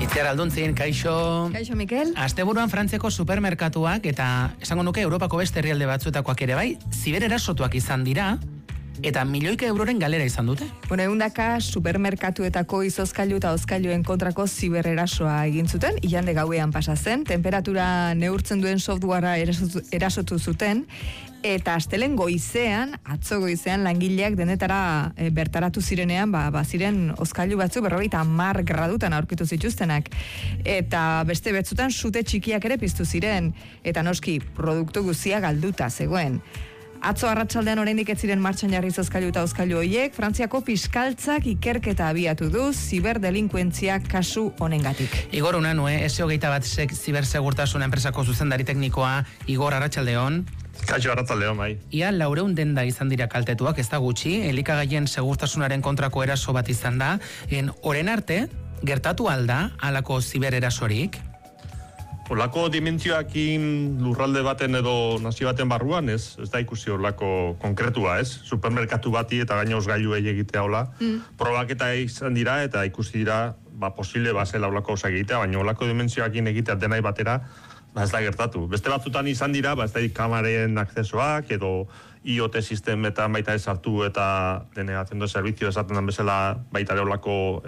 Itziar Alduntzin, kaixo. Kaixo, Mikel. Asteburuan Frantziako supermerkatuak eta esango nuke Europako beste herrialde batzuetakoak ere bai, zibererasotuak izan dira eta milioika euroren galera izan dute. Bueno, eundaka supermerkatuetako izozkailu eta hozkailuen kontrako zibererasoa egin zuten, igande gauean pasa zen, temperatura neurtzen duen softwarea erasotu zuten, eta astelen goizean, atzo goizean langileak denetara bertaratu zirenean, ziren hozkailu batzu 50 gradutan aurkitu zituztenak. Eta beste betzutan sute txikiak ere piztu ziren, eta noski produktu guztia galduta zegoen. Atzo arratsaldean oraindik ez ziren martxan jarri hozkailu eta hozkailu horiek, Frantziako fiskaltzak ikerketa abiatu du ziberdelinkuentzia kasu honengatik. Igor Unanue, SO21 zibersegurtasun enpresako zuzendari teknikoa, Igor, arratsaldeon. Kaixo, arratsaldeon, bai. Ia 400 denda izan dira kaltetuak, ez da gutxi, elikagaien segurtasunaren kontrako eraso bat izan da. Orain arte, gertatu alda halako zibererasorik? Olako dimentsioakin lurralde baten edo nazio baten barruan, ez da ikusi olako konkretua, ez? Supermerkatu bati eta gaina hozgailuei egitea hola. Probaketa izan dira eta ikusi dira, posible zela olako osa egitea, baina olako dimentsioakin egitea denai batera, ez da gertatu. Beste batzutan izan dira, ez da kamaren akzesoak edo IoT sistemetan baita ez hartu eta denegatzen du servizio esaten den bezala baita ere olako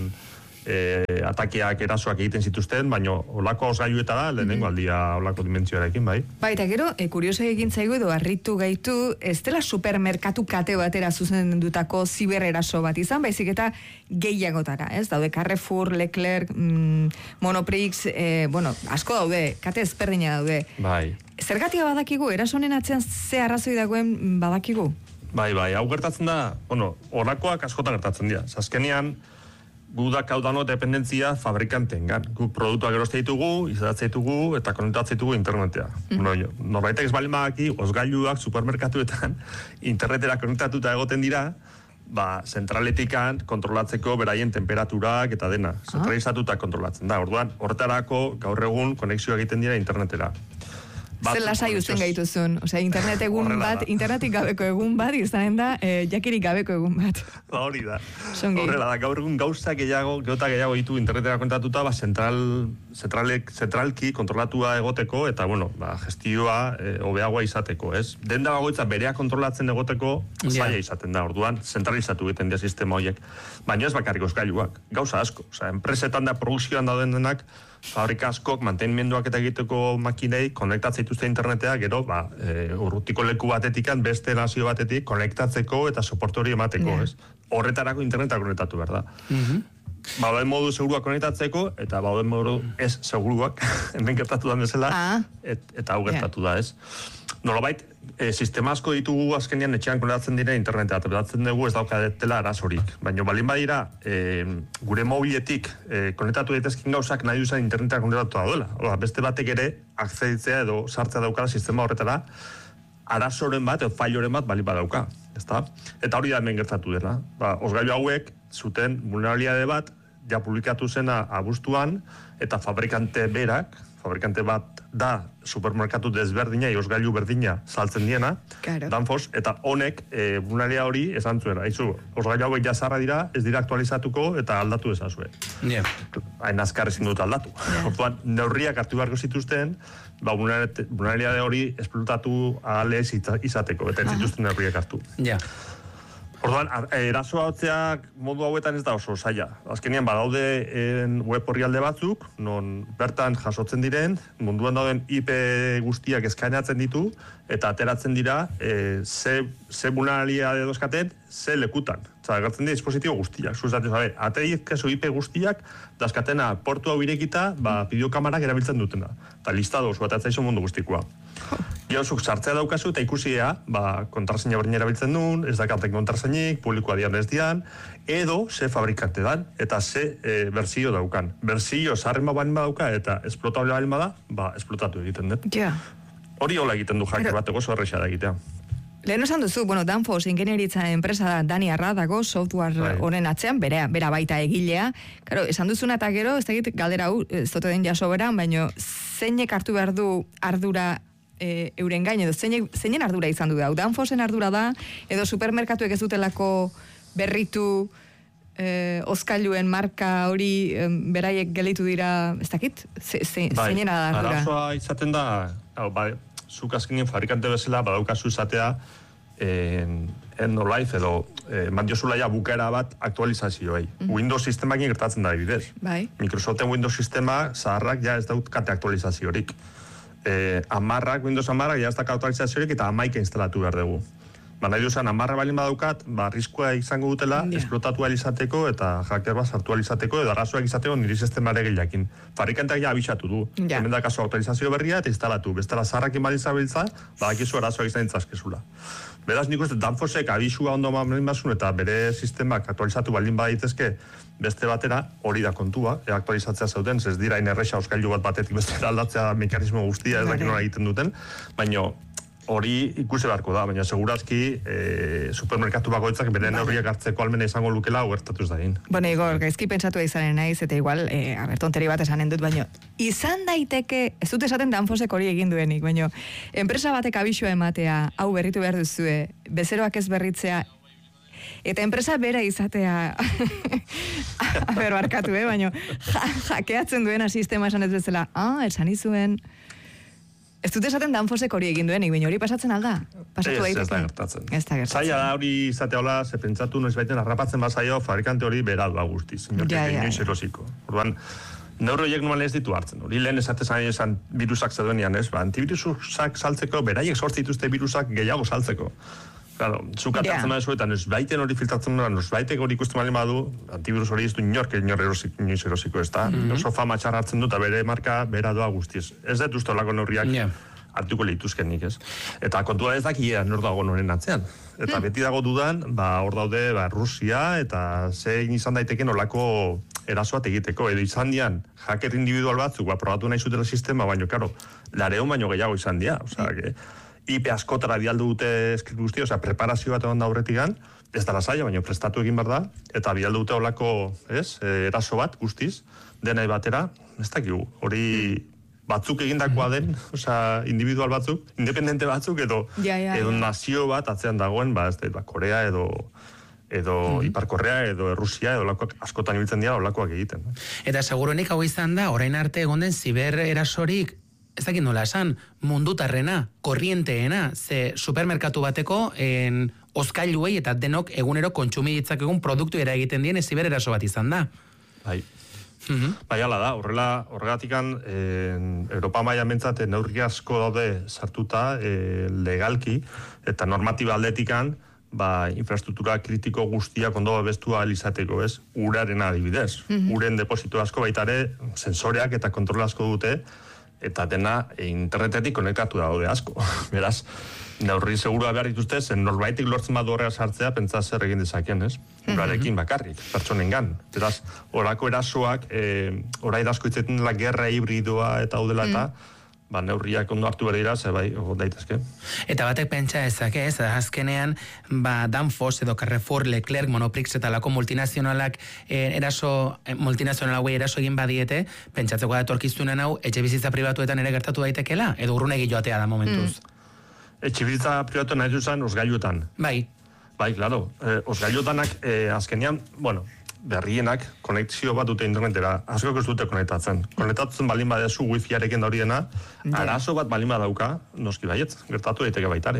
atakeak erasoak egiten zituzten, baina olako hozgailuetara lehenengo aldia olako dimentsioarekin, bai. Eta gero, kurioso egin zaigu edo harritu gaitu, ez dela supermerkatu kate batera zuzendutako zibereraso bat izan, baizik eta gehiagotara, ez? Daude Carrefour, Leclerc, Monoprix, asko daude, kate ezberdina daude. Bai. Zergatia badakigu, erasonen atzean ze arrazoi dagoen badakigu? Bai, hau gertatzen da, olakoak askotan gertatzen dira. Azkenean, gudak hau dano dependentzia fabrikantengan. Gu produktuak eroste ditugu, izadatze ditugu eta konektatze ditugu internetea. Norbaitek ez bali badaki, hozgailuak supermerkatuetan internetera konektatuta egoten dira, zentraletikan kontrolatzeko beraien temperaturak eta dena. Zentralizatuta kontrolatzen da. Orduan, horretarako gaur egun konexioa egiten dira internetera. Zer lasai uzten gaituzun, internet egun bat, internetik gabeko egun bat, izanen da, jakirik gabeko egun bat. Hori da. Horrela da, gaur egun gauza gehiago ditu internetera kontatuta, zentralki kontrolatua egoteko, eta, gestioa hobeagoa izateko, ez? Denda bagoitza berea kontrolatzen egoteko, zaila izaten da, orduan, zentralizatu egiten dira sistema horiek. Baina ez bakarrik hozgailuak, gauza asko. Enpresetan da produkzioan dauden denak, fabrika askok mantenimenduak eta egiteko makinei konektatzen dituzte internetea, gero, urrutiko leku batetikan, beste nazio batetik, konektatzeko eta soporte hori emateko, ez? Horretarako interneta konektatu behar da. Bauden modu seguruak konektatzeko, eta bauden modu ez seguruak, hemen gertatu da bezala, eta hau gertatu da, ez? Nolabait, sistema asko ditugu azkenean etxean konektatzen dira internetea, eta bedatzen dugu ez daukadetela arazorik. Baina balin badira, gure mobiletik konektatu daitezkin gauzak nahi duzan internetea konektatu da duela. Beste batek ere, akzeditzea edo sartzea daukala sistema horretara, arazoren bat, edo failoren bat balin badauka. Eta hori da hemen gertatu dela. Hozgailu hauek zuten vulnerabilitate bat, ja publikatu zena abuztuan, eta fabrikante bat da supermerkatu desberdina, hozgailu berdina saltzen diena, Danfoss, eta honek vulnerabilitate hori esan zuena. Hozgailu hauek jazarra dira, ez dira aktualizatuko eta aldatu ezazue. Hain azkar ezin dut aldatu. Orduan, neurriak hartu beharko zituzten, vulnerabilitate hori esplotatu ahalez izateko, eta zituzten neurriak hartu. Orduan, erasoa hotzeak modu hauetan ez da oso zaila. Azkenean, badaude web orrialde batzuk, non bertan jasotzen diren, munduan dauden IP guztiak eskainatzen ditu, eta ateratzen dira, ze vulnerabilitate dozkaten, ze lekutan. Gertzen dira dispositibo guztiak. Ateiz kesu IP guztiak, dazkatena portu hau irekita, bideokamarak erabiltzen dutena. Eta listado oso atatzaizu mundu guztikoa. Zuk sartzea daukazu eta ikusea, kontraseina berdina erabiltzen duen, ez dakatek kontraseinik, publikoa dian ez dian, edo ze fabrikante dan, eta ze berzio daukan. Berzio zarren balin badauka eta esplotable balin bada, esplotatu egiten dut. Hori hola egiten du hacker bateko oso erresa da egitea. Lehen esan duzu, Danfoss ingenieritza enpresa da Daniarra dago software honen atzean, bera baita egilea. Claro, esan duzuna eta gero, ez dakit galdera hau, ez dute den jaso beran, baina zeinek hartu behar du ardura euren gain, edo zeinen ardura izan du da? Danfossen ardura da, edo supermerkatuek ez dutelako berritu ozkailuen marka hori beraiek gelitu dira, ez dakit? Zeinena da ardura? Arazoa izaten da, zuk azkenien fabrikante bezala badaukazu izatea end-of-life edo mandiozula ja bukaera bat aktualizazioei. Windows sistemakin gertatzen da bidez. Bai. Microsoften Windows sistema zaharrak ja ez daut kate aktualizaziorik. Windows 10 ja ez da aktualizaziorik eta 11 instalatu behar dugu. Nahi duzan, 10 balin badaukat, arriskua izango dutela, esplotatu alizateko eta hacker bat sartu alizateko edo arazoak izateko niri sistemare gehiakin. Fabrikanteak ja abisatu du. Hemen da kasu aktualizazio berria eta instalatu. Bestela zaharrakin balizabiltza, badakizu arazoak izan ditzazkezula. Beraz, nik uste, Danfossek abisua ondo balin basun eta bere sistemak aktualizatu balin baditezke beste batera, hori da kontua, aktualizatzea zauden, ez dira inerresa oskailu bat batetik bestera aldatzea mekanismo guztia, ez dakin hori egiten duten, baina hori ikusi beharko da, baina segurazki supermerkatu bakoitzak bere neurriak hartzeko almena izango lukela gertatu ez dain. Bueno, Igor, gaizki pentsatu izanen naiz, eta igual, tonteri bat esanen dut, baina izan daiteke, ez dut esaten Danfossek hori egin duenik, baina enpresa batek abisua ematea, hau berritu behar duzue, bezeroak ez berritzea, eta enpresa bera izatea, barkatu, baina jakeatzen duena sistema esan ez bezala, esan izuen. Ez dut esaten Danfossek hori egin duenik, baina hori pasatzen alda? Pasatu daiteke? Ez da gertatzen. Ez da gertatzen. Zaila da hori izatea hola, ze pentsatu noiz baiten harrapatzen bazaio, fabrikante hori beradua guztiz. Inoiz erosiko. Orduan, neurroiek normalen ez ditu hartzen. Hori lehen esan virusak zeduenian, ez? Antivirusak saltzeko, beraiek sortzi dituzte virusak gehiago saltzeko. Claro, zuk atertzen badezu eta nosbaiten hori filtratzen dira, nosbaitek hori ikusten bali badu, antivirus hori ez du inoiz erosiko ez da. Oso fama txarra hartzen du eta bere marka bera doa guztiz. Ez dut uste olako neurriak hartuko lehituzkenik, ez. Eta kontua ez dakia nor dago noren atzean. Eta beti dago dudan, hor daude Rusia eta zein izan daiteken olako erasoat egiteko. Edo izan dian, hacker individual batzuk, probatu nahi zutela sistema, baina, karo, 200 baino gehiago izan dia. Osea, IP askotara bialdu dute eskript guzti, preparazio bat egon da aurretikan, ez dara zaila, baina prestatu egin behar da, eta bialdu dute olako, eraso bat guztiz, denai batera, ez dakigu, hori batzuk egindakoa den, individual batzuk, independente batzuk, edo nazio bat atzean dagoen, Korea edo Ipar Korea edo Rusia edo askotan ibiltzen dira olakoak egiten. Eta seguruenik hau izan da, orain arte egon den ziber erasorik, ez dakit nola esan, mundutarrena, korrienteena, ze supermerkatu bateko ozkailuei eta denok egunero kontsumi ditzakegun produktu era egiten dien ziber eraso bat izan da. Bai. Bai, ala da, horregatikan Europa maila mentzat neurri asko daude sartuta legalki eta normatiba aldetikan infrastruktura kritiko guztiak ondo bestua alizateko, ez? Uraren adibidez. Uren deposito asko baitare sensoreak eta kontrol asko dute eta dena internetetik konektatu daude asko. Beraz, neurri segurua behar dituzte, zen norbaitik lortzen badu horrea sartzea, pentsa zer egin dezaken, ez? Urarekin bakarrik, pertsonengan. Beraz, horako erasoak, orai asko itzeten dela gerra hibridoa eta udela eta, neurriak ondo hartu behar dira, ze bai, daitezke. Eta batek pentsa ezak, ez? Azkenean, Danfoss edo Carrefour, Leclerc, Monoprix eta lako multinazionalak multinazional hauei eraso egin badiete, pentsatzeko da etorkizunen hau, etxe bizitza pribatuetan ere gertatu daitekela, edo urrunegi joatea da momentuz? Etxe bizitza pribatu nahi duzan, osgailuetan. Bai. Bai, klaro. Osgailutanak, azkenean, berrienak konektzio bat dute internetera, askok ez dute konektatzen. Konektatzen balin badezu wifi-arekin da horiena, arazo bat balin badauka, noski baiet, gertatu daiteke baitare.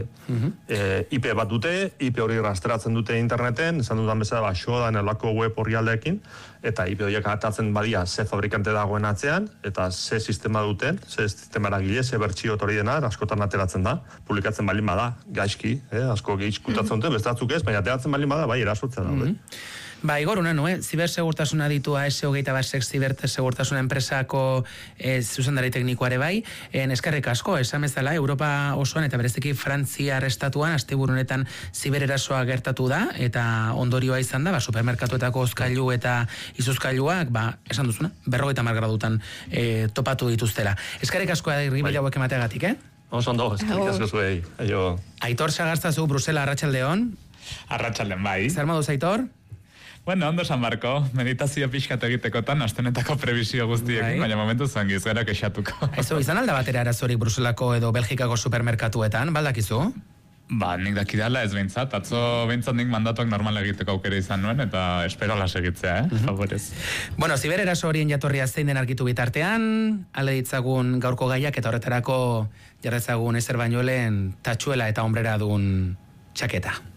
IP bat dute, IP hori rasteratzen dute interneten, esan dudan bezala xodan elako web horri aldeekin, eta IP horiek atatzen badia ze fabrikante dagoen atzean, eta ze sistema duten, ze sistema eragile, ze bertxio hori dena, askotan ateratzen da, publikatzen balin bada, gaizki, asko gehizkutatzen dute, bestatzuk ez, baina ateratzen balin bada, bai, erasotzea daude. Ba, Igor, zibersegurtasuna ditua SO28 zibersegurtasuna enpresako zuzendari teknikoare bai, eskerrik asko, esan bezala, Europa osoan eta bereziki Frantziar estatuan, asteburunetan zibererasoa gertatu da, eta ondorioa izan da, supermerkatuetako ozkailu eta izuzkailuak, esan duzuna, 50 gradutan topatu dituztela. Eskerrik asko irribila hauek emateagatik, Oso ondo, eskerrik asko zuei. Aitor Sagastzazu, Brusela, Arratsaldeon. Arratsalden bai. Zer moduz, Aitor? Bueno, ondo San Marko, meditazio pixkat egitekotan, astenetako prebizio guztiekin, baina momentu zangiz, gara kexatuko. Izan alda batera arazorik Bruselako edo Belgikako supermerkatuetan, baldakizu? Nik dakidala ez behintzat, atzo behintzat nik mandatuak normal egiteko aukera izan nuen, eta espero la segitzea, favorez. Bueno, zibereraso horien jatorria zein den argitu bitartean, ale ditzagun gaurko gaiak eta horretarako jarrezagun ezer baino lehen tatxuela eta hombrera dun txaketa.